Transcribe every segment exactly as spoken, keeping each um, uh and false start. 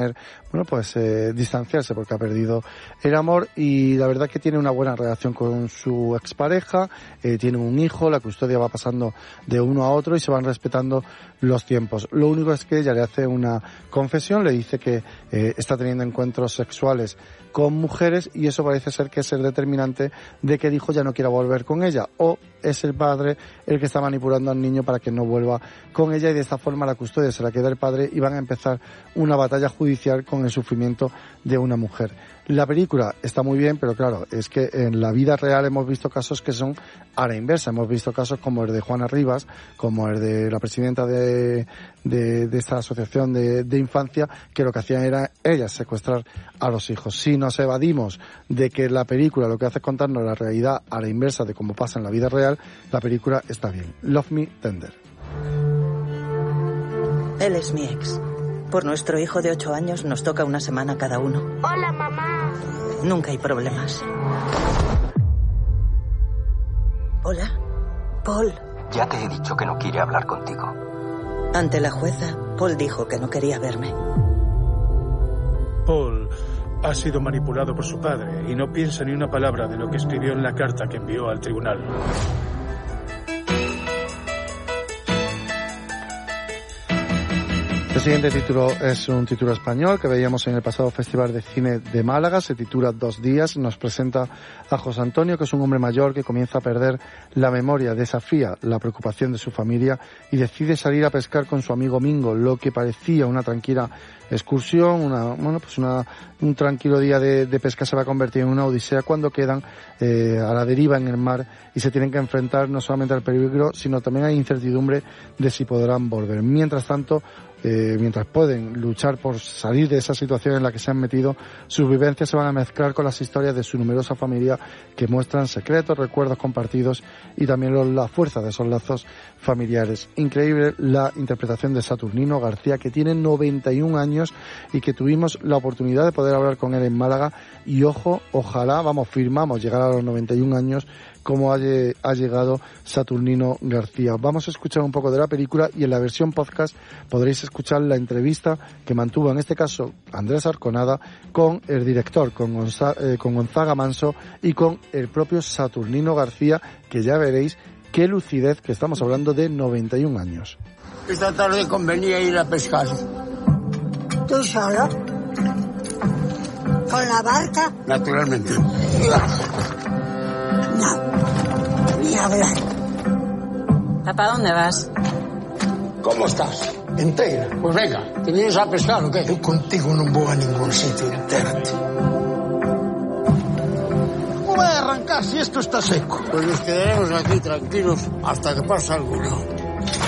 bueno, pues eh, distanciarse porque ha perdido el amor, y la verdad que tiene una buena relación con su expareja, eh, tiene un hijo, la custodia va pasando de uno a otro y se van respetando los tiempos. Lo único es que ella le hace una confesión, le dice que eh, está teniendo encuentros sexuales con mujeres, y eso parece ser que es el determinante de que el hijo ya no quiera volver con ella, o es el padre el que está manipulando al niño para que no vuelva con ella, y de esta forma la custodia se la queda el padre y van a empezar una batalla judicial con el sufrimiento de una mujer. La película está muy bien, pero claro, es que en la vida real hemos visto casos que son a la inversa. Hemos visto casos como el de Juana Rivas, como el de la presidenta de, de, de esta asociación de, de infancia, que lo que hacían era ellas secuestrar a los hijos. Si nos evadimos de que la película lo que hace es contarnos la realidad a la inversa de cómo pasa en la vida real, la película está bien. Love Me Tender. Él es mi ex. Por nuestro hijo de ocho años nos toca una semana cada uno. Hola, mamá. Nunca hay problemas. Hola, Paul. Ya te he dicho que no quiere hablar contigo. Ante la jueza, Paul dijo que no quería verme. Paul ha sido manipulado por su padre y no piensa ni una palabra de lo que escribió en la carta que envió al tribunal. El siguiente título es un título español que veíamos en el pasado Festival de Cine de Málaga. Se titula Dos días. Nos presenta a José Antonio, que es un hombre mayor que comienza a perder la memoria, desafía la preocupación de su familia y decide salir a pescar con su amigo Mingo. Lo que parecía una tranquila excursión, una, bueno, pues una, un tranquilo día de, de pesca se va a convertir en una odisea cuando quedan eh, a la deriva en el mar y se tienen que enfrentar no solamente al peligro, sino también a la incertidumbre de si podrán volver. Mientras tanto, Eh, mientras pueden luchar por salir de esa situación en la que se han metido, sus vivencias se van a mezclar con las historias de su numerosa familia que muestran secretos, recuerdos compartidos y también los, la fuerza de esos lazos familiares. Increíble la interpretación de Saturnino García, que tiene noventa y un años y que tuvimos la oportunidad de poder hablar con él en Málaga, y ojo, ojalá, vamos, firmamos llegar a los noventa y un años como ha, ha llegado Saturnino García. Vamos a escuchar un poco de la película y en la versión podcast podréis escuchar la entrevista que mantuvo en este caso Andrés Arconada con el director, con, Gonza, eh, con Gonzaga Manso y con el propio Saturnino García, que ya veréis qué lucidez, que estamos hablando de noventa y un años. Esta tarde convenía ir a pescar. ¿Tú solo? ¿Con la barca? Naturalmente. No, ni hablar. ¿Papá, dónde vas? ¿Cómo estás? Entera. Pues venga, ¿te vienes a pescar o qué? Yo contigo no voy a ningún sitio, entérate. ¿Cómo va a arrancar si esto está seco? Pues nos quedaremos aquí tranquilos hasta que pase algo, ¿no?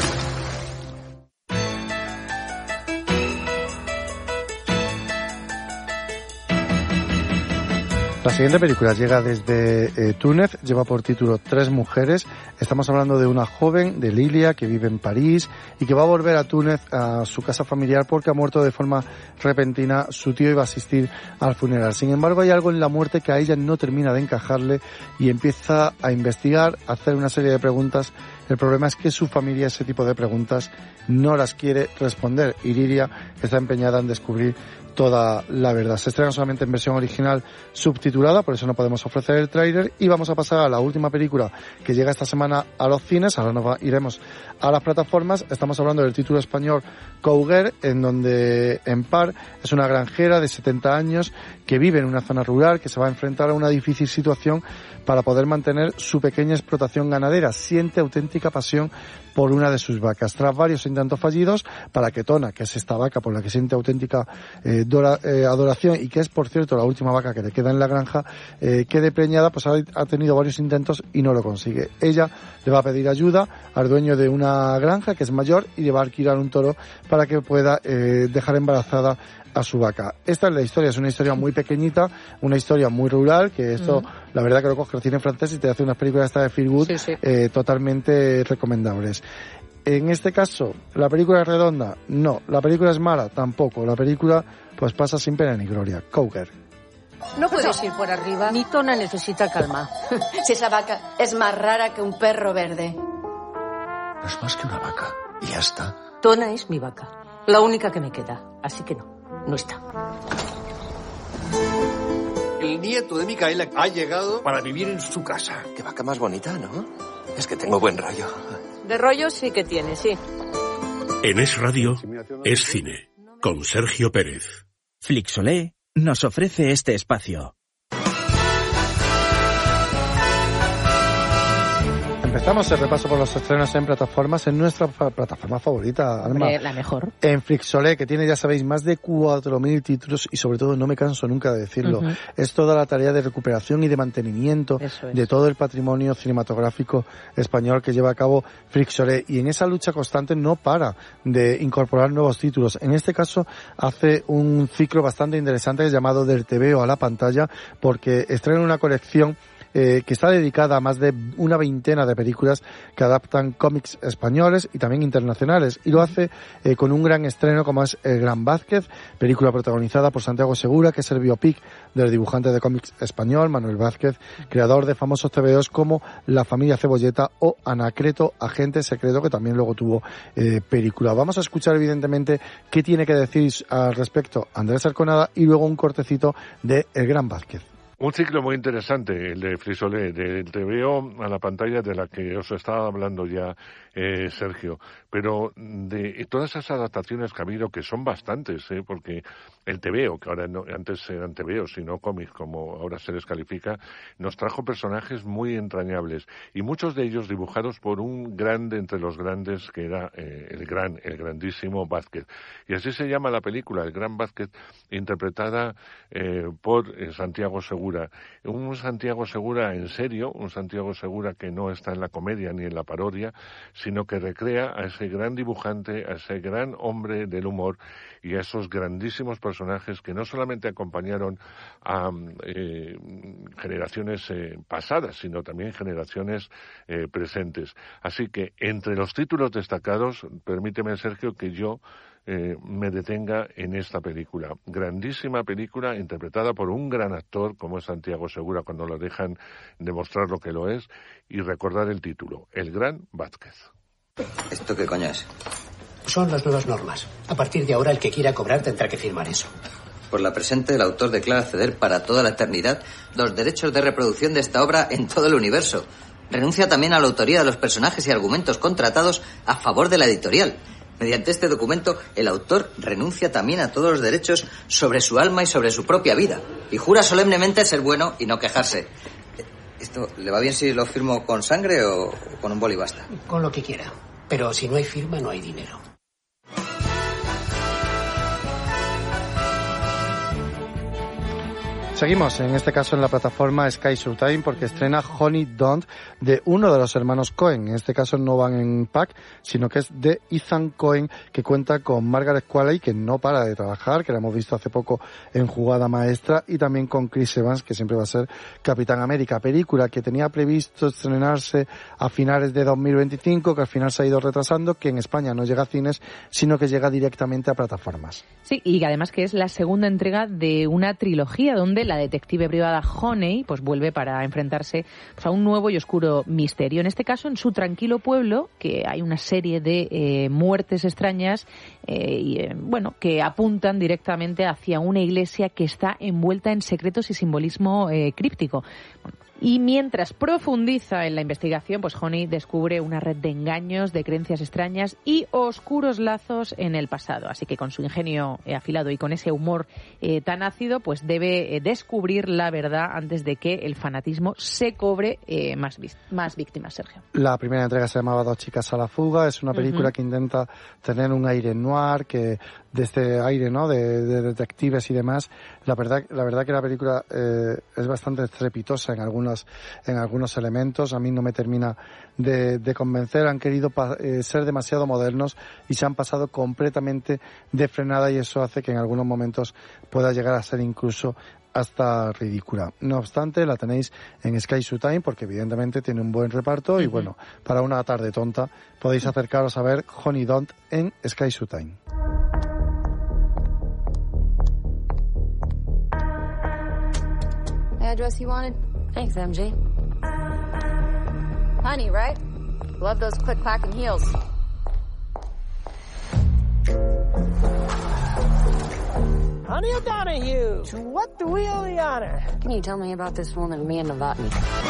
La siguiente película llega desde eh, Túnez, lleva por título Tres mujeres. Estamos hablando de una joven, de Lilia, que vive en París y que va a volver a Túnez, a su casa familiar, porque ha muerto de forma repentina su tío y va a asistir al funeral. Sin embargo, hay algo en la muerte que a ella no termina de encajarle y empieza a investigar, a hacer una serie de preguntas. El problema es que su familia ese tipo de preguntas no las quiere responder y Lilia está empeñada en descubrir toda la verdad. Se estrena solamente en versión original subtitulada, por eso no podemos ofrecer el tráiler, y vamos a pasar a la última película que llega esta semana a los cines. Ahora nos va, iremos a las plataformas. Estamos hablando del título español Cougar, en donde Empar es una granjera de setenta años que vive en una zona rural, que se va a enfrentar a una difícil situación para poder mantener su pequeña explotación ganadera. Siente auténtica pasión por una de sus vacas. Tras varios intentos fallidos para que Tona, que es esta vaca por la que siente auténtica eh, dora, eh, adoración y que es, por cierto, la última vaca que le queda en la granja, eh, quede preñada, pues ha, ha tenido varios intentos y no lo consigue. Ella le va a pedir ayuda al dueño de una granja que es mayor y le va a alquilar un toro para que pueda eh, dejar embarazada a su vaca. Esta es la historia, es una historia muy pequeñita, una historia muy rural, que esto, mm. la verdad que lo coge el cine francés y te hace unas películas esta de feel good, sí, sí. Eh, totalmente recomendables. En este caso, ¿la película es redonda? No. ¿La película es mala? Tampoco. La película, pues pasa sin pena ni gloria. Cougar. No puedes ir por arriba. Mi Tona necesita calma. Si esa vaca es más rara que un perro verde. No es más que una vaca. Y ya está. Tona es mi vaca. La única que me queda. Así que no. no está. El nieto de Micaela ha llegado para vivir en su casa. Qué vaca más bonita, ¿no? Es que tengo buen rollo. De rollo sí que tiene, sí. En Es Radio, Es Cine, con Sergio Pérez. Flixolé nos ofrece este espacio. Empezamos el repaso por los estrenos en plataformas, en nuestra plataforma favorita, Alma. Hombre, la mejor. En Flixolé, que tiene, ya sabéis, más de cuatro mil títulos y sobre todo, no me canso nunca de decirlo, uh-huh. es toda la tarea de recuperación y de mantenimiento es. de todo el patrimonio cinematográfico español que lleva a cabo Flixolé. Y en esa lucha constante no para de incorporar nuevos títulos. En este caso, hace un ciclo bastante interesante llamado Del tebeo a la pantalla, porque estrena una colección Eh, que está dedicada a más de una veintena de películas que adaptan cómics españoles y también internacionales, y lo hace eh, con un gran estreno como es El Gran Vázquez, película protagonizada por Santiago Segura, que es el biopic del dibujante de cómics español Manuel Vázquez, creador de famosos tebeos como La familia Cebolleta o Anacleto, agente secreto, que también luego tuvo eh, película. Vamos a escuchar evidentemente qué tiene que decir al respecto Andrés Arconada y luego un cortecito de El Gran Vázquez. Un ciclo muy interesante, el de Flixolé, del tebeo a la pantalla, de la que os estaba hablando ya eh, Sergio, pero de todas esas adaptaciones que ha habido, que son bastantes, ¿eh? Porque el tebeo, que ahora no, antes eran tebeos y no cómics, como ahora se les califica, nos trajo personajes muy entrañables, y muchos de ellos dibujados por un grande entre los grandes, que era eh, el gran, el grandísimo Vázquez. Y así se llama la película, El Gran Vázquez, interpretada eh, por eh, Santiago Segura. Un Santiago Segura en serio, un Santiago Segura que no está en la comedia ni en la parodia, sino que recrea a ese gran dibujante, a ese gran hombre del humor y a esos grandísimos personajes que no solamente acompañaron a eh, generaciones eh, pasadas, sino también generaciones eh, presentes. Así que entre los títulos destacados, permíteme, Sergio, que yo Eh, me detenga en esta película. Grandísima película interpretada por un gran actor como es Santiago Segura, cuando lo dejan demostrar lo que lo es, y recordar el título, El Gran Vázquez. ¿Esto qué coño es? Son las nuevas normas. A partir de ahora el que quiera cobrar tendrá que firmar eso. Por la presente, el autor declara ceder para toda la eternidad los derechos de reproducción de esta obra en todo el universo. Renuncia también a la autoría de los personajes y argumentos contratados a favor de la editorial. Mediante este documento, el autor renuncia también a todos los derechos sobre su alma y sobre su propia vida, y jura solemnemente ser bueno y no quejarse. ¿Esto le va bien si lo firmo con sangre o con un boli basta? Con lo que quiera, pero si no hay firma no hay dinero. Seguimos, en este caso en la plataforma Sky Showtime, porque estrena Honey Don't, de uno de los hermanos Coen. En este caso no van en pack, sino que es de Ethan Coen, que cuenta con Margaret Qualley, que no para de trabajar, que la hemos visto hace poco en Jugada Maestra, y también con Chris Evans, que siempre va a ser Capitán América. Película que tenía previsto estrenarse a finales de dos mil veinticinco, que al final se ha ido retrasando, que en España no llega a cines, sino que llega directamente a plataformas. Sí, y además que es la segunda entrega de una trilogía donde la detective privada Honey pues vuelve para enfrentarse pues, a un nuevo y oscuro misterio. En este caso, en su tranquilo pueblo, que hay una serie de eh, muertes extrañas eh, y, eh, bueno, que apuntan directamente hacia una iglesia que está envuelta en secretos y simbolismo eh, críptico. Bueno, y mientras profundiza en la investigación, pues Honey descubre una red de engaños, de creencias extrañas y oscuros lazos en el pasado. Así que con su ingenio eh, afilado y con ese humor eh, tan ácido, pues debe eh, descubrir la verdad antes de que el fanatismo se cobre eh, más, más víctimas, Sergio. La primera entrega se llamaba Dos chicas a la fuga. Es una película uh-huh. que intenta tener un aire noir, que de este aire, ¿no?, de, de detectives y demás. La verdad, la verdad que la película eh, es bastante estrepitosa en algunas en algunos elementos. A mí no me termina de, de convencer. Han querido pa, eh, ser demasiado modernos y se han pasado completamente de frenada, y eso hace que en algunos momentos pueda llegar a ser incluso hasta ridícula. No obstante, la tenéis en Sky Showtime porque evidentemente tiene un buen reparto. Uh-huh. Y bueno, para una tarde tonta podéis acercaros a ver Honey Don't en Sky Showtime. Address you wanted? Thanks, M J. Honey, right? Love those click-clacking heels. Honey O'Donoghue, to what do we owe the honor? Can you tell me about this woman, Mia Novotny?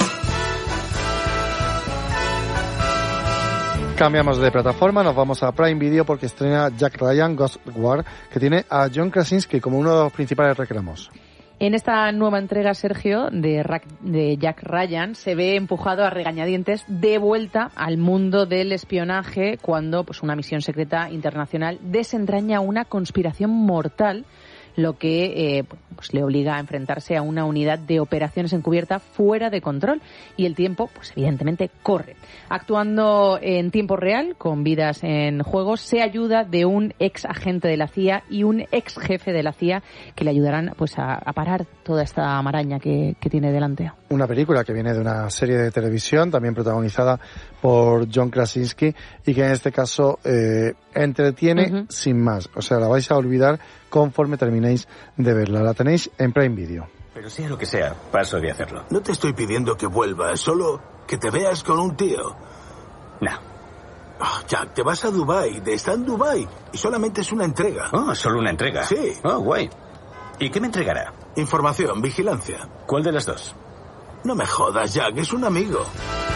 Cambiamos de plataforma, nos vamos a Prime Video porque estrena Jack Ryan Ghost War, que tiene a John Krasinski como uno de los principales reclamos. En esta nueva entrega, Sergio, de, Ra- de Jack Ryan, se ve empujado a regañadientes de vuelta al mundo del espionaje cuando pues, una misión secreta internacional desentraña una conspiración mortal, lo que eh, pues, le obliga a enfrentarse a una unidad de operaciones encubierta fuera de control. Y el tiempo, pues evidentemente, corre. Actuando en tiempo real, con vidas en juego, se ayuda de un ex agente de la C I A y un ex jefe de la C I A que le ayudarán pues a, a parar toda esta maraña que, que tiene delante. Una película que viene de una serie de televisión, también protagonizada por John Krasinski, y que en este caso eh, entretiene uh-huh. sin más. O sea, la vais a olvidar conforme terminéis de verla. La tenéis en Prime Video. Pero sea lo que sea, paso de hacerlo. No te estoy pidiendo que vuelvas, solo que te veas con un tío. No. Oh, Jack, te vas a Dubái, está en Dubái, y solamente es una entrega. Oh, ¿solo una entrega? Sí. Oh, guay. ¿Y qué me entregará? Información, vigilancia. ¿Cuál de las dos? No me jodas, Jack, es un amigo.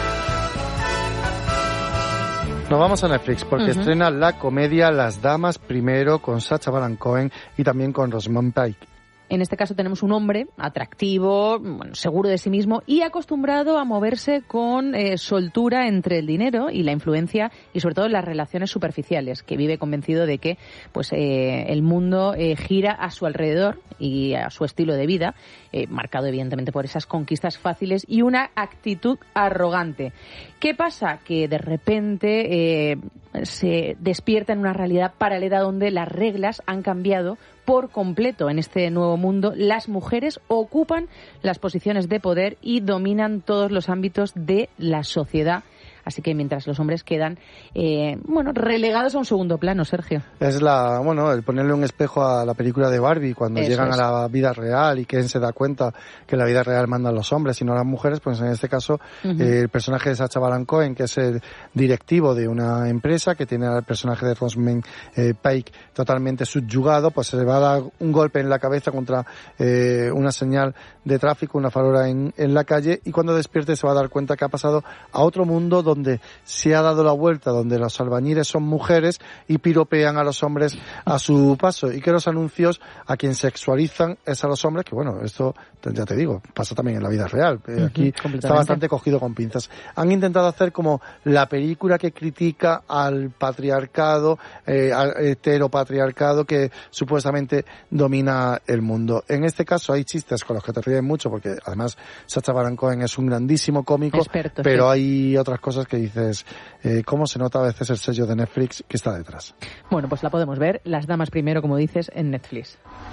Nos vamos a Netflix porque uh-huh. estrena la comedia Las Damas Primero con Sacha Baron Cohen y también con Rosamund Pike. En este caso tenemos un hombre atractivo, bueno, seguro de sí mismo y acostumbrado a moverse con eh, soltura entre el dinero y la influencia y sobre todo las relaciones superficiales, que vive convencido de que pues eh, el mundo eh, gira a su alrededor y a su estilo de vida, eh, marcado evidentemente por esas conquistas fáciles y una actitud arrogante. ¿Qué pasa? Que de repente eh, se despierta en una realidad paralela donde las reglas han cambiado por completo. En este nuevo mundo, las mujeres ocupan las posiciones de poder y dominan todos los ámbitos de la sociedad. Así que mientras los hombres quedan, eh, bueno, relegados a un segundo plano, Sergio. Es la, bueno, el ponerle un espejo a la película de Barbie cuando Eso llegan es. a la vida real y Ken se da cuenta que en la vida real mandan los hombres y no las mujeres, pues en este caso uh-huh. eh, el personaje de Sacha Baron Cohen, que es el directivo de una empresa que tiene al personaje de Rosamund eh, Pike totalmente subyugado, pues se le va a dar un golpe en la cabeza contra eh, una señal de tráfico, una farola en, en la calle, y cuando despierte se va a dar cuenta que ha pasado a otro mundo donde donde se ha dado la vuelta, donde los albañiles son mujeres y piropean a los hombres a su paso, y que los anuncios a quien sexualizan es a los hombres, que bueno, esto ya te digo, pasa también en la vida real. Uh-huh, Aquí está bastante cogido con pinzas. Han intentado hacer como la película que critica al patriarcado, eh, al heteropatriarcado que supuestamente domina el mundo. En este caso hay chistes con los que te ríen mucho, porque además Sacha Baron Cohen es un grandísimo cómico, Experto, pero sí. hay otras cosas que dices, eh, ¿cómo se nota a veces el sello de Netflix que está detrás? Bueno, pues la podemos ver, Las Damas Primero, como dices, en Netflix.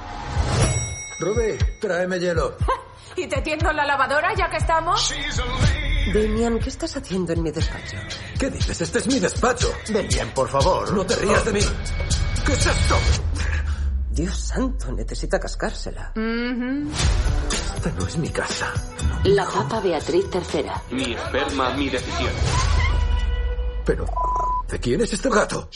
Ruby, tráeme hielo. ¿Y te tiendo la lavadora ya que estamos? Damian, ¿qué estás haciendo en mi despacho? ¿Qué dices? Este es mi despacho. Damian, por favor. No te rías de mí. ¿Qué es esto? Dios santo, necesita cascársela. Uh-huh. Esta no es mi casa. La Papa Beatriz tercera. Mi esperma, mi decisión. Pero, ¿de quién es este gato?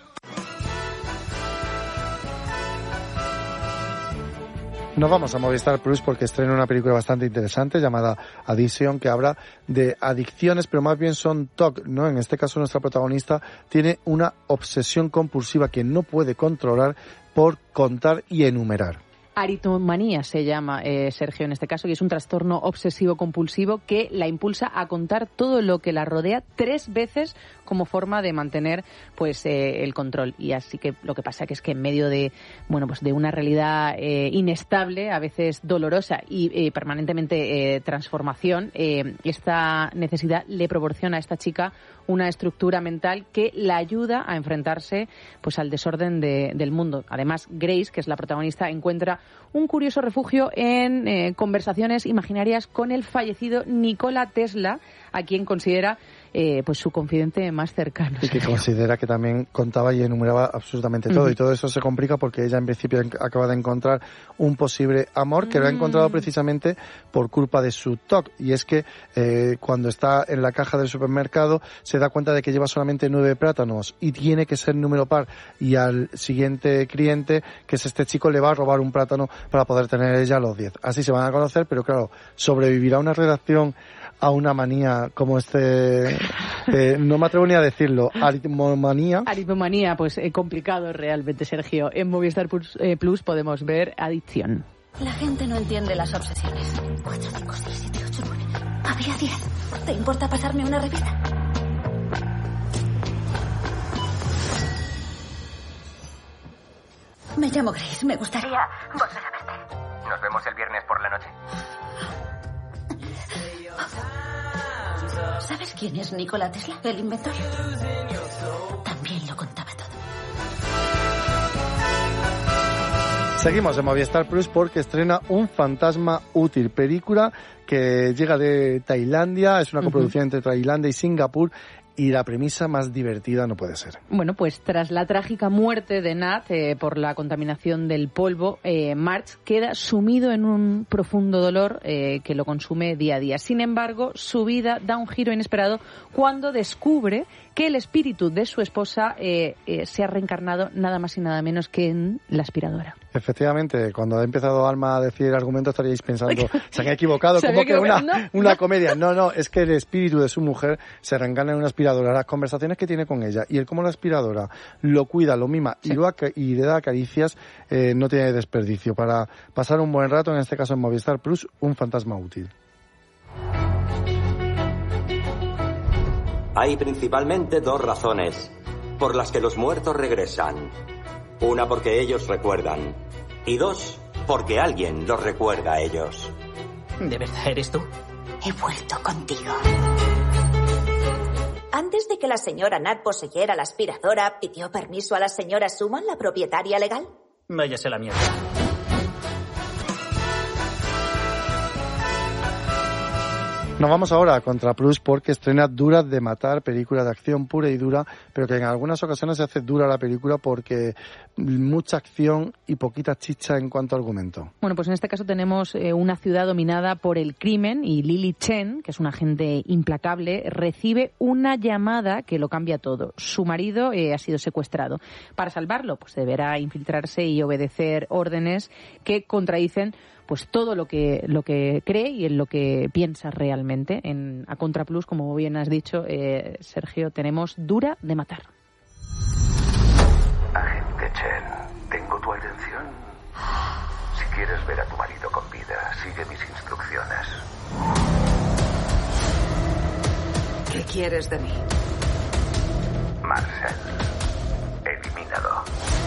Nos vamos a Movistar Plus porque estrena una película bastante interesante llamada Addiction, que habla de adicciones, pero más bien son T O C, ¿no? En este caso nuestra protagonista tiene una obsesión compulsiva que no puede controlar por contar y enumerar. Aritmanía se llama, eh, Sergio, en este caso, y es un trastorno obsesivo-compulsivo que la impulsa a contar todo lo que la rodea tres veces como forma de mantener pues eh, el control. Y así que lo que pasa que es que en medio de bueno pues de una realidad eh, inestable, a veces dolorosa y eh, permanentemente eh, transformación, eh, esta necesidad le proporciona a esta chica una estructura mental que la ayuda a enfrentarse pues al desorden de, del mundo. Además, Grace, que es la protagonista, encuentra un curioso refugio en eh, conversaciones imaginarias con el fallecido Nikola Tesla, a quien considera eh, pues su confidente más cercano. Y que considera que también contaba y enumeraba absolutamente todo. Uh-huh. Y todo eso se complica porque ella en principio acaba de encontrar un posible amor que uh-huh. lo ha encontrado precisamente por culpa de su T O C. Y es que eh, cuando está en la caja del supermercado se da cuenta de que lleva solamente nueve plátanos y tiene que ser número par. Y al siguiente cliente, que es este chico, le va a robar un plátano para poder tener ella los diez. Así se van a conocer, pero claro, sobrevivirá una relación a una manía como este, eh, no me atrevo ni a decirlo, aritmomanía. Aritmomanía, pues eh, complicado realmente, Sergio. En Movistar Plus, eh, Plus podemos ver Adicción. La gente no entiende las obsesiones. cuatro, cinco, seis, siete, ocho, nueve. Había diez. ¿Te importa pasarme una revista? Me llamo Grace. Me gustaría volver a verte. Nos vemos el viernes por la noche. ¿Sabes quién es Nikola Tesla, el inventor? También lo contaba todo. Seguimos en Movistar Plus porque estrena Un fantasma útil, película que llega de Tailandia, es una coproducción uh-huh. entre Tailandia y Singapur. Y la premisa más divertida no puede ser. Bueno, pues tras la trágica muerte de Nat eh, por la contaminación del polvo, eh, March queda sumido en un profundo dolor eh, que lo consume día a día. Sin embargo, su vida da un giro inesperado cuando descubre que el espíritu de su esposa eh, eh, se ha reencarnado nada más y nada menos que en la aspiradora. Efectivamente, cuando ha empezado Alma a decir el argumento estaríais pensando, se han equivocado, ¿Se ¿cómo había que una, equivocado? No, una no. comedia? No, no, es que el espíritu de su mujer se reencarna en una aspiradora. Las conversaciones que tiene con ella y el cómo la aspiradora lo cuida, lo mima sí. y, lo aca- y le da caricias, eh, no tiene desperdicio. Para pasar un buen rato, en este caso en Movistar Plus, Un fantasma útil. Hay principalmente dos razones por las que los muertos regresan. Una porque ellos recuerdan y dos porque alguien los recuerda a ellos. ¿De verdad eres tú? He vuelto contigo. Antes de que la señora Nat poseyera la aspiradora, ¿pidió permiso a la señora Summon, la propietaria legal? Váyase la mierda. Nos vamos ahora a Contra Plus porque estrena Duras de matar, película de acción pura y dura, pero que en algunas ocasiones se hace dura la película porque mucha acción y poquita chicha en cuanto a argumento. Bueno, pues en este caso tenemos eh, una ciudad dominada por el crimen y Lily Chen, que es una agente implacable, recibe una llamada que lo cambia todo. Su marido eh, ha sido secuestrado. Para salvarlo, pues deberá infiltrarse y obedecer órdenes que contradicen pues todo lo que lo que cree y en lo que piensa realmente. En A Contra Plus, como bien has dicho, eh, Sergio, tenemos Dura de matar. Agente Chen, tengo tu atención. Si quieres ver a tu marido con vida, sigue mis instrucciones. ¿Qué quieres de mí? Marcel, elimínalo.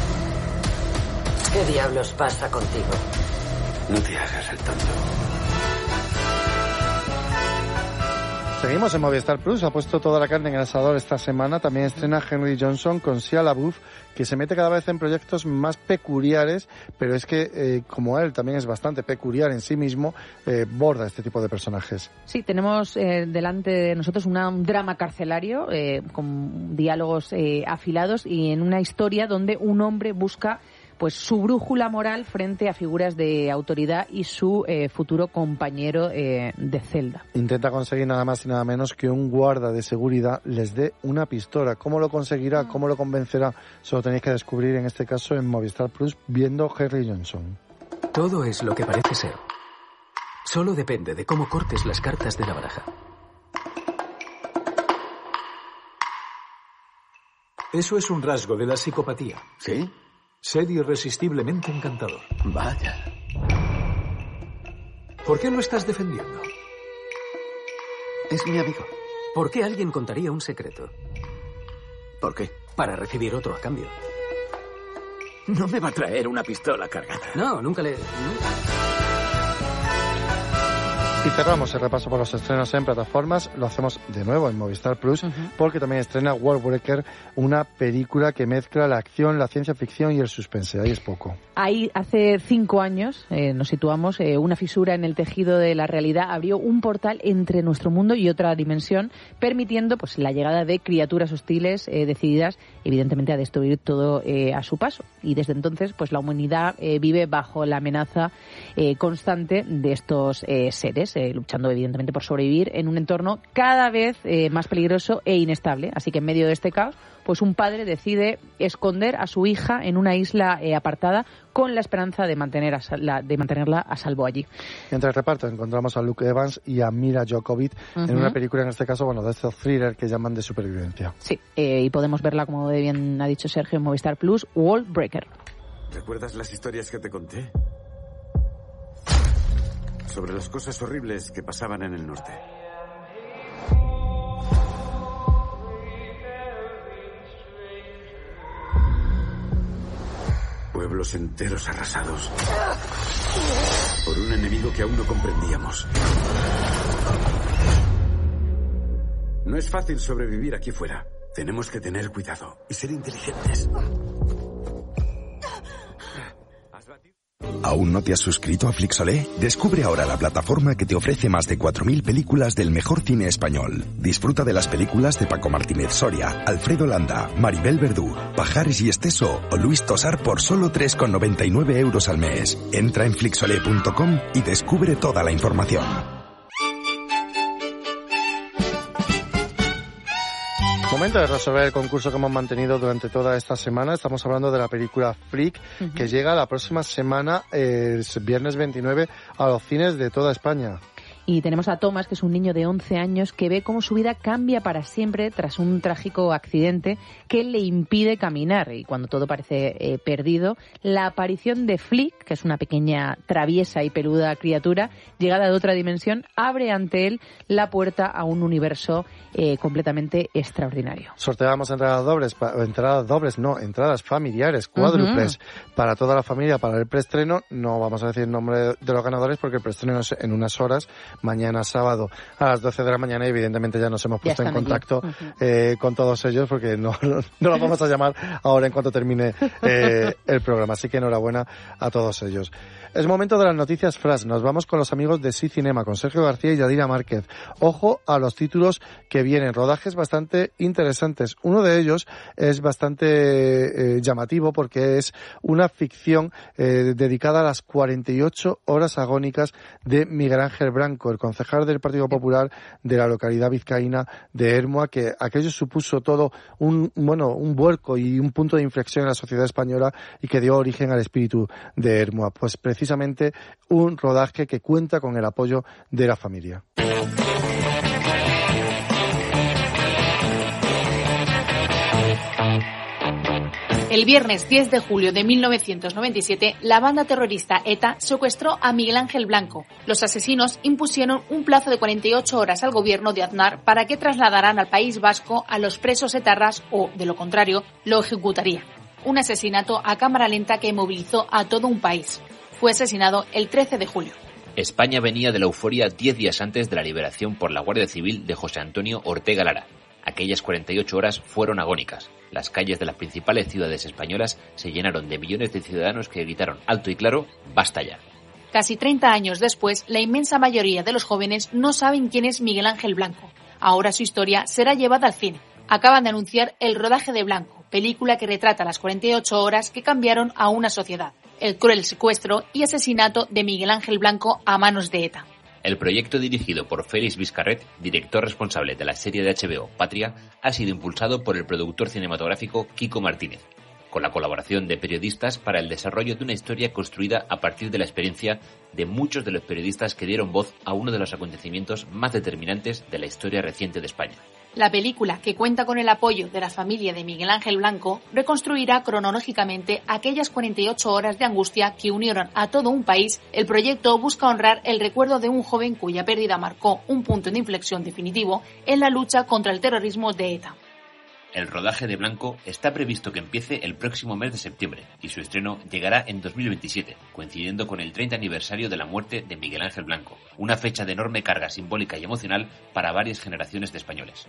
¿Qué diablos pasa contigo? No te hagas el tonto. Seguimos en Movistar Plus, ha puesto toda la carne en el asador esta semana. También estrena Henry Johnson con Shia LaBeouf, que se mete cada vez en proyectos más peculiares, pero es que, eh, como él también es bastante peculiar en sí mismo, eh, borda este tipo de personajes. Sí, tenemos eh, delante de nosotros una, un drama carcelario eh, con diálogos eh, afilados y en una historia donde un hombre busca pues su brújula moral frente a figuras de autoridad y su eh, futuro compañero eh, de celda. Intenta conseguir nada más y nada menos que un guarda de seguridad les dé una pistola. ¿Cómo lo conseguirá? ¿Cómo lo convencerá? Solo tenéis que descubrir en este caso en Movistar Plus viendo Henry Johnson. Todo es lo que parece ser. Solo depende de cómo cortes las cartas de la baraja. Eso es un rasgo de la psicopatía. ¿Sí? Ser irresistiblemente encantador. Vaya. ¿Por qué lo estás defendiendo? Es mi amigo. ¿Por qué alguien contaría un secreto? ¿Por qué? Para recibir otro a cambio. No me va a traer una pistola cargada. No, nunca le... Y cerramos el repaso por los estrenos en plataformas. Lo hacemos de nuevo en Movistar Plus, uh-huh. porque también estrena Worldbreaker, una película que mezcla la acción, la ciencia ficción y el suspense. Ahí es poco. Ahí, hace cinco años, eh, nos situamos, eh, una fisura en el tejido de la realidad abrió un portal entre nuestro mundo y otra dimensión, permitiendo pues la llegada de criaturas hostiles eh, decididas, evidentemente, a destruir todo eh, a su paso. Y desde entonces, pues la humanidad eh, vive bajo la amenaza eh, constante de estos eh, seres, eh, luchando, evidentemente, por sobrevivir en un entorno cada vez eh, más peligroso e inestable. Así que en medio de este caos, pues un padre decide esconder a su hija en una isla eh, apartada con la esperanza de, mantener a, la, de mantenerla a salvo allí. Entre el reparto encontramos a Luke Evans y a Mila Jovovich uh-huh. en una película, en este caso, bueno, de estos thriller que llaman de supervivencia. Sí, eh, y podemos verla, como bien ha dicho Sergio, en Movistar Plus, Wall Breaker. ¿Recuerdas las historias que te conté? Sobre las cosas horribles que pasaban en el norte. Pueblos enteros arrasados por un enemigo que aún no comprendíamos. No es fácil sobrevivir aquí fuera. Tenemos que tener cuidado y ser inteligentes. ¿Aún no te has suscrito a Flixolé? Descubre ahora la plataforma que te ofrece más de cuatro mil películas del mejor cine español. Disfruta de las películas de Paco Martínez Soria, Alfredo Landa, Maribel Verdú, Pajares y Esteso o Luis Tosar por solo tres con noventa y nueve euros al mes. Entra en flixolé punto com y descubre toda la información. Momento de resolver el concurso que hemos mantenido durante toda esta semana. Estamos hablando de la película Freak, uh-huh. que llega la próxima semana, el viernes veintinueve, a los cines de toda España. Y tenemos a Thomas, que es un niño de once años que ve cómo su vida cambia para siempre tras un trágico accidente que le impide caminar. Y cuando todo parece eh, perdido, la aparición de Flick, que es una pequeña traviesa y peluda criatura llegada de otra dimensión, abre ante él la puerta a un universo eh, completamente extraordinario. Sorteamos entradas dobles, pa- entradas dobles, no, entradas familiares, cuádruples, uh-huh. para toda la familia, para el preestreno. No vamos a decir el nombre de los ganadores porque el preestreno es en unas horas. Mañana sábado a las doce de la mañana, y evidentemente ya nos hemos puesto en contacto uh-huh. eh, con todos ellos porque no, no, no los vamos a llamar ahora en cuanto termine eh, el programa. Así que enhorabuena a todos ellos. Es momento de las noticias flash. Nos vamos con los amigos de Sí Cinema, con Sergio García y Yadira Márquez. Ojo a los títulos que vienen, rodajes bastante interesantes. Uno de ellos es bastante eh, llamativo porque es una ficción eh, dedicada a las cuarenta y ocho horas agónicas de Miguel Ángel Blanco, el concejal del Partido Popular de la localidad vizcaína de Ermua, que aquello supuso todo un, bueno, un vuelco y un punto de inflexión en la sociedad española y que dio origen al espíritu de Ermua. Pues precisamente un rodaje que cuenta con el apoyo de la familia. El viernes diez de julio de mil novecientos noventa y siete, la banda terrorista ETA secuestró a Miguel Ángel Blanco. Los asesinos impusieron un plazo de cuarenta y ocho horas al gobierno de Aznar para que trasladaran al País Vasco a los presos etarras o, de lo contrario, lo ejecutarían. Un asesinato a cámara lenta que movilizó a todo un país. Fue asesinado el trece de julio. España venía de la euforia diez días antes de la liberación por la Guardia Civil de José Antonio Ortega Lara. Aquellas cuarenta y ocho horas fueron agónicas. Las calles de las principales ciudades españolas se llenaron de millones de ciudadanos que gritaron alto y claro, ¡basta ya! Casi treinta años después, la inmensa mayoría de los jóvenes no saben quién es Miguel Ángel Blanco. Ahora su historia será llevada al cine. Acaban de anunciar el rodaje de Blanco, película que retrata las cuarenta y ocho horas que cambiaron a una sociedad. El cruel secuestro y asesinato de Miguel Ángel Blanco a manos de ETA. El proyecto, dirigido por Félix Vizcarret, director responsable de la serie de H B O Patria, ha sido impulsado por el productor cinematográfico Kiko Martínez, con la colaboración de periodistas para el desarrollo de una historia construida a partir de la experiencia de muchos de los periodistas que dieron voz a uno de los acontecimientos más determinantes de la historia reciente de España. La película, que cuenta con el apoyo de la familia de Miguel Ángel Blanco, reconstruirá cronológicamente aquellas cuarenta y ocho horas de angustia que unieron a todo un país. El proyecto busca honrar el recuerdo de un joven cuya pérdida marcó un punto de inflexión definitivo en la lucha contra el terrorismo de ETA. El rodaje de Blanco está previsto que empiece el próximo mes de septiembre y su estreno llegará en dos mil veintisiete, coincidiendo con el treinta aniversario de la muerte de Miguel Ángel Blanco, una fecha de enorme carga simbólica y emocional para varias generaciones de españoles.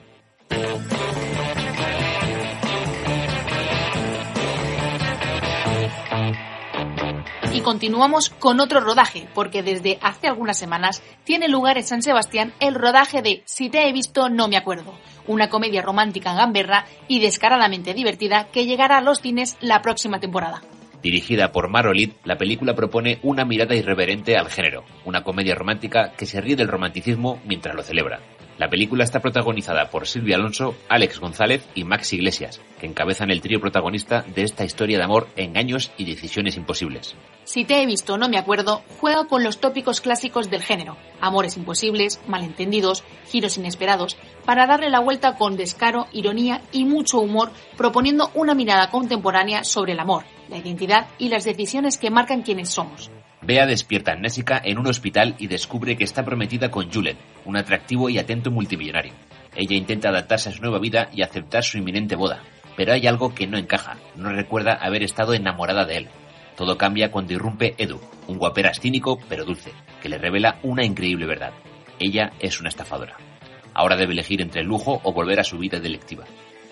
Y continuamos con otro rodaje, porque desde hace algunas semanas tiene lugar en San Sebastián el rodaje de Si te he visto no me acuerdo, una comedia romántica gamberra y descaradamente divertida que llegará a los cines la próxima temporada. Dirigida por Mar Olid, la película propone una mirada irreverente al género, una comedia romántica que se ríe del romanticismo mientras lo celebra. La película está protagonizada por Silvia Alonso, Alex González y Max Iglesias, que encabezan el trío protagonista de esta historia de amor, engaños y decisiones imposibles. Si te he visto no me acuerdo juega con los tópicos clásicos del género, amores imposibles, malentendidos, giros inesperados, para darle la vuelta con descaro, ironía y mucho humor, proponiendo una mirada contemporánea sobre el amor, la identidad y las decisiones que marcan quiénes somos. Bea despierta amnésica en un hospital y descubre que está prometida con Julen, un atractivo y atento multimillonario. Ella intenta adaptarse a su nueva vida y aceptar su inminente boda, pero hay algo que no encaja, no recuerda haber estado enamorada de él. Todo cambia cuando irrumpe Edu, un guaperas cínico pero dulce, que le revela una increíble verdad. Ella es una estafadora. Ahora debe elegir entre el lujo o volver a su vida delictiva.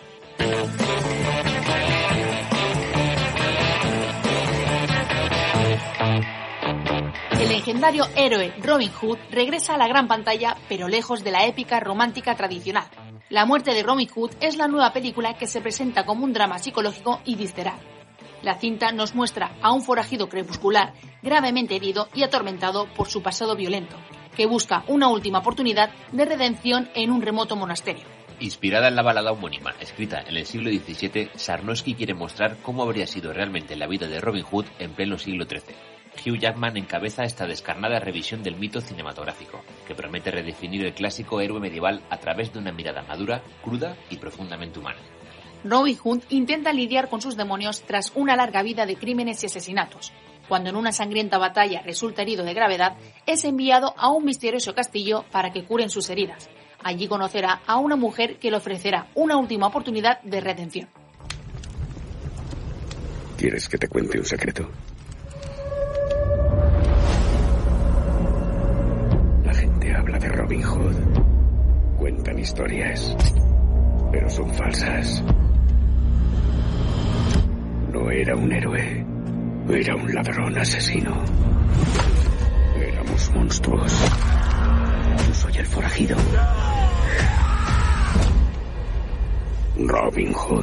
El legendario héroe Robin Hood regresa a la gran pantalla, pero lejos de la épica romántica tradicional. La muerte de Robin Hood es la nueva película que se presenta como un drama psicológico y visceral. La cinta nos muestra a un forajido crepuscular gravemente herido y atormentado por su pasado violento, que busca una última oportunidad de redención en un remoto monasterio. Inspirada en la balada homónima, escrita en el siglo diecisiete, Sarnowski quiere mostrar cómo habría sido realmente la vida de Robin Hood en pleno siglo trece. Hugh Jackman encabeza esta descarnada revisión del mito cinematográfico, que promete redefinir el clásico héroe medieval a través de una mirada madura, cruda y profundamente humana. Robin Hood intenta lidiar con sus demonios tras una larga vida de crímenes y asesinatos. Cuando en una sangrienta batalla resulta herido de gravedad, es enviado a un misterioso castillo para que curen sus heridas. Allí conocerá a una mujer que le ofrecerá una última oportunidad de redención. ¿Quieres que te cuente un secreto? La gente habla de Robin Hood. Cuentan historias, pero son falsas. No era un héroe. Era un ladrón asesino. Éramos monstruos. Yo soy el forajido. Robin Hood.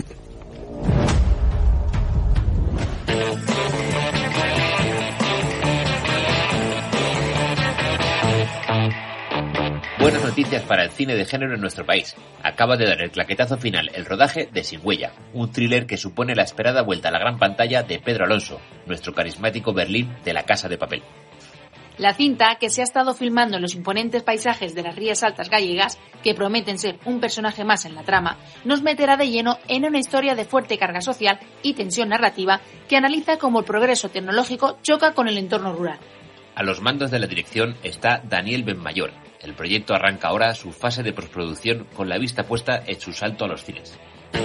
Buenas noticias para el cine de género en nuestro país. Acaba de dar el claquetazo final el rodaje de Sin Huella, un thriller que supone la esperada vuelta a la gran pantalla de Pedro Alonso, nuestro carismático Berlín de La Casa de Papel. La cinta, que se ha estado filmando en los imponentes paisajes de las Rías Altas gallegas, que prometen ser un personaje más en la trama, nos meterá de lleno en una historia de fuerte carga social y tensión narrativa que analiza cómo el progreso tecnológico choca con el entorno rural. A los mandos de la dirección está Daniel Benmayor. El proyecto arranca ahora su fase de postproducción con la vista puesta en su salto a los cines.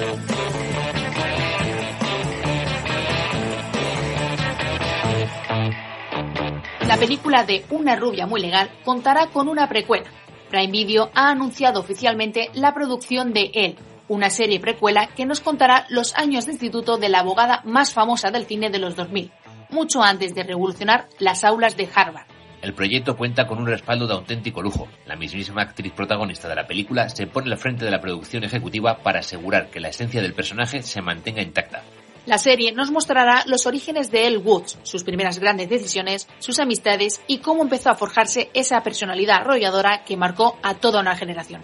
La película de Una rubia muy legal contará con una precuela. Prime Video ha anunciado oficialmente la producción de Él, una serie precuela que nos contará los años de instituto de la abogada más famosa del cine de los dos mil, mucho antes de revolucionar las aulas de Harvard. El proyecto cuenta con un respaldo de auténtico lujo. La mismísima actriz protagonista de la película se pone al frente de la producción ejecutiva para asegurar que la esencia del personaje se mantenga intacta. La serie nos mostrará los orígenes de Elle Woods, sus primeras grandes decisiones, sus amistades y cómo empezó a forjarse esa personalidad arrolladora que marcó a toda una generación.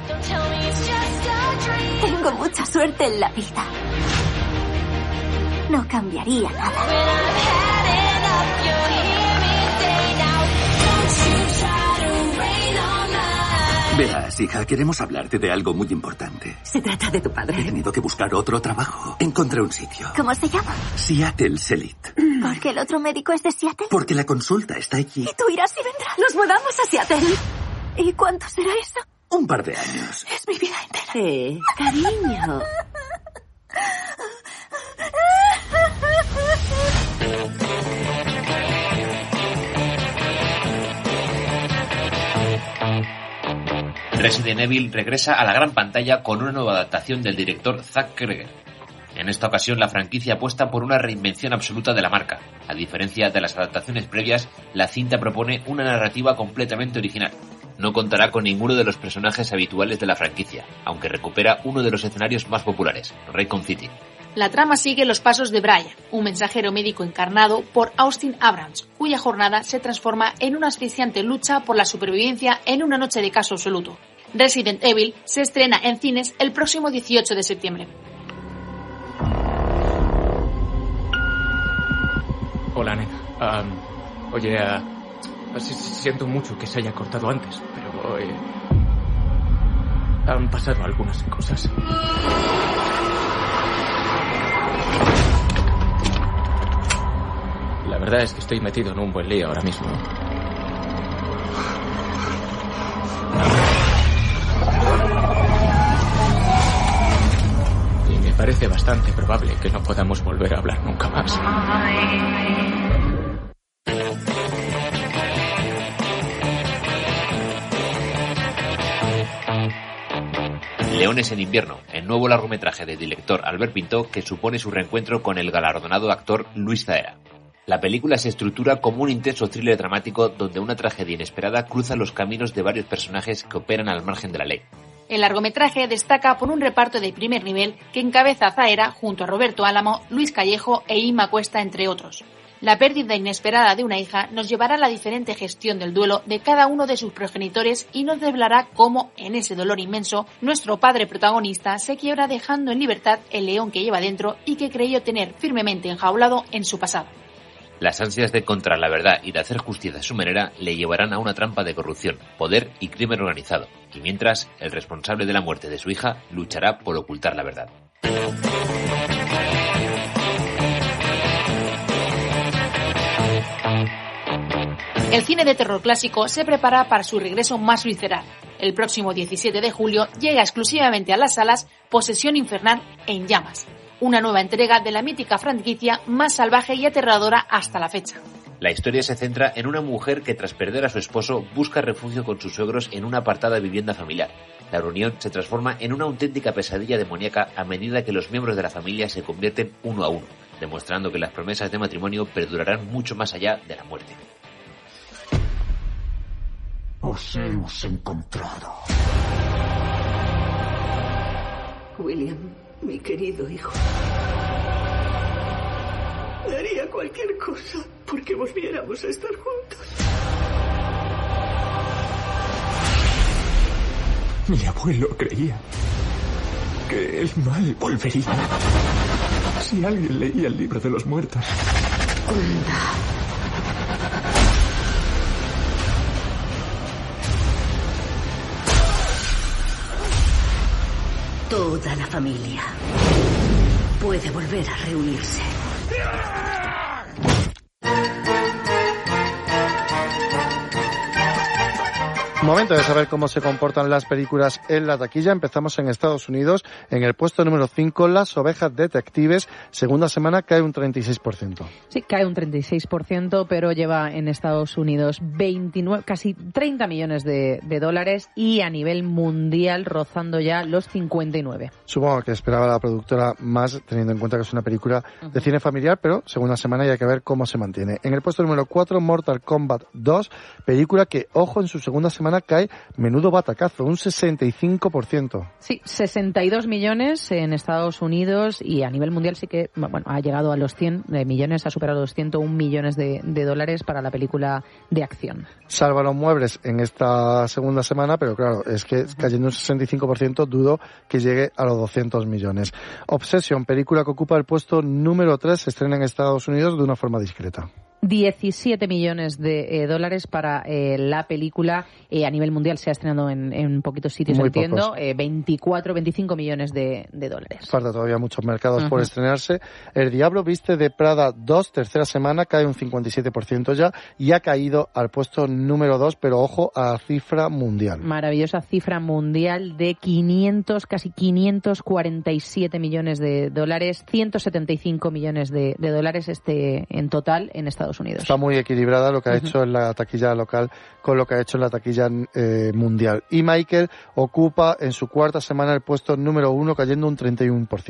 Tengo mucha suerte en la vida. No cambiaría nada. Verás, hija, queremos hablarte de algo muy importante. Se trata de tu padre. He tenido que buscar otro trabajo. Encontré un sitio. ¿Cómo se llama? Seattle Selit. ¿Por qué el otro médico es de Seattle? Porque la consulta está allí. ¿Y tú irás y vendrás? Nos mudamos a Seattle. ¿Y cuánto será eso? Un par de años. Es mi vida entera. Sí, cariño. Resident Evil regresa a la gran pantalla con una nueva adaptación del director Zack Cregger. En esta ocasión, la franquicia apuesta por una reinvención absoluta de la marca. A diferencia de las adaptaciones previas, la cinta propone una narrativa completamente original. No contará con ninguno de los personajes habituales de la franquicia, aunque recupera uno de los escenarios más populares, Raycon City. La trama sigue los pasos de Brian, un mensajero médico encarnado por Austin Abrams, cuya jornada se transforma en una asfixiante lucha por la supervivencia en una noche de caos absoluto. Resident Evil se estrena en cines el próximo dieciocho de septiembre. Hola, nena. Um, oye, uh, siento mucho que se haya cortado antes, pero eh, han pasado algunas cosas. La verdad es que estoy metido en un buen lío ahora mismo. Y me parece bastante probable que no podamos volver a hablar nunca más. Leones en invierno, el nuevo largometraje del director Albert Pinto, que supone su reencuentro con el galardonado actor Luis Zahera. La película se estructura como un intenso thriller dramático donde una tragedia inesperada cruza los caminos de varios personajes que operan al margen de la ley. El largometraje destaca por un reparto de primer nivel que encabeza Zahera junto a Roberto Álamo, Luis Callejo e Inma Cuesta, entre otros. La pérdida inesperada de una hija nos llevará a la diferente gestión del duelo de cada uno de sus progenitores y nos desvelará cómo, en ese dolor inmenso, nuestro padre protagonista se quiebra dejando en libertad el león que lleva dentro y que creyó tener firmemente enjaulado en su pasado. Las ansias de encontrar la verdad y de hacer justicia a su manera le llevarán a una trampa de corrupción, poder y crimen organizado, y mientras, el responsable de la muerte de su hija luchará por ocultar la verdad. El cine de terror clásico se prepara para su regreso más visceral. El próximo diecisiete de julio llega exclusivamente a las salas Posesión Infernal en Llamas, una nueva entrega de la mítica franquicia más salvaje y aterradora hasta la fecha. La historia se centra en una mujer que tras perder a su esposo busca refugio con sus suegros en una apartada vivienda familiar. La reunión se transforma en una auténtica pesadilla demoníaca a medida que los miembros de la familia se convierten uno a uno, demostrando que las promesas de matrimonio perdurarán mucho más allá de la muerte. Os hemos encontrado. William, mi querido hijo. Daría cualquier cosa porque volviéramos a estar juntos. Mi abuelo creía que el mal volvería. Si alguien leía el libro de los muertos. Toda la familia puede volver a reunirse. Momento de saber cómo se comportan las películas en la taquilla. Empezamos en Estados Unidos. En el puesto número cinco, Las ovejas detectives. Segunda semana cae un treinta y seis por ciento. Sí, cae un treinta y seis por ciento, pero lleva en Estados Unidos veintinueve, casi treinta millones de, de dólares y a nivel mundial rozando ya los cincuenta y nueve. Supongo que esperaba la productora más, teniendo en cuenta que es una película uh-huh. de cine familiar, pero segunda semana y hay que ver cómo se mantiene. En el puesto número cuatro, Mortal Kombat dos, película que, ojo, en su segunda semana cae menudo batacazo, un sesenta y cinco por ciento. Sí, sesenta y dos millones en Estados Unidos y a nivel mundial sí que, bueno, ha llegado a los cien millones, ha superado los ciento uno millones de, de dólares para la película de acción. Salva los muebles en esta segunda semana, pero claro, es que cayendo un sesenta y cinco por ciento dudo que llegue a los doscientos millones. Obsession, película que ocupa el puesto número tres, se estrena en Estados Unidos de una forma discreta. diecisiete millones de eh, dólares para eh, la película. Eh, a nivel mundial se ha estrenado en, en poquitos sitios, Muy entiendo. Eh, veinticuatro, veinticinco millones de, de dólares. Falta todavía muchos mercados uh-huh. por estrenarse. El Diablo viste de Prada dos, tercera semana, cae un cincuenta y siete por ciento ya y ha caído al puesto número dos, pero ojo a la cifra mundial. Maravillosa cifra mundial de quinientos, casi quinientos cuarenta y siete millones de dólares, ciento setenta y cinco millones de, de dólares este en total en Estados Unidos. Está muy equilibrada lo que ha uh-huh. hecho en la taquilla local con lo que ha hecho en la taquilla eh, mundial. Y Michael ocupa en su cuarta semana el puesto número uno, cayendo un treinta y uno por ciento.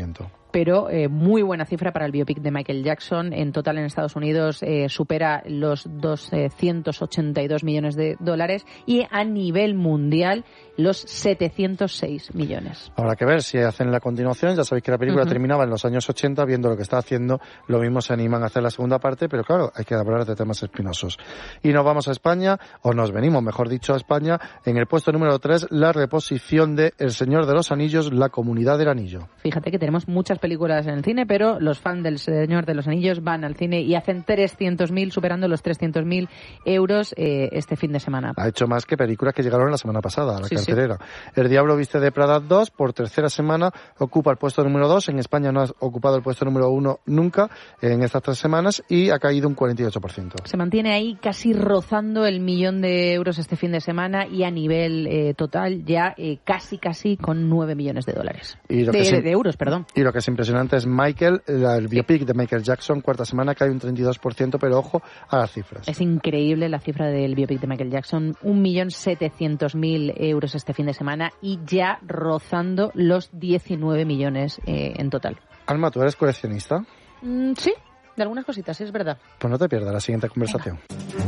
pero eh, muy buena cifra para el biopic de Michael Jackson. En total en Estados Unidos eh, supera los doscientos ochenta y dos millones de dólares y a nivel mundial los setecientos seis millones. Habrá que ver si hacen la continuación. Ya sabéis que la película uh-huh. terminaba en los años ochenta, viendo lo que está haciendo, lo mismo se animan a hacer la segunda parte, pero claro, hay que hablar de temas espinosos. Y nos vamos a España, o nos venimos, mejor dicho, a España. En el puesto número tres, la reposición de El Señor de los Anillos, La Comunidad del Anillo. Fíjate que tenemos muchas películas en el cine, pero los fans del Señor de los Anillos van al cine y hacen trescientos mil, superando los trescientos mil euros eh, este fin de semana. Ha hecho más que películas que llegaron la semana pasada a la sí, cartelera. Sí. El Diablo viste de Prada dos, por tercera semana, ocupa el puesto número dos. En España no ha ocupado el puesto número uno nunca en estas tres semanas y ha caído un cuarenta y ocho por ciento. Se mantiene ahí casi rozando el millón de euros este fin de semana y a nivel eh, total ya eh, casi casi con nueve millones de dólares. Y lo de, que es, de euros, perdón. Y lo que es impresionante es Michael, el biopic de Michael Jackson, cuarta semana, cae un treinta y dos por ciento, pero ojo a las cifras. Es increíble la cifra del biopic de Michael Jackson, un millón setecientos mil euros este fin de semana y ya rozando los diecinueve millones eh, en total. Alma, ¿tú eres coleccionista? Mm, sí, de algunas cositas, sí, es verdad. Pues no te pierdas la siguiente conversación. Venga.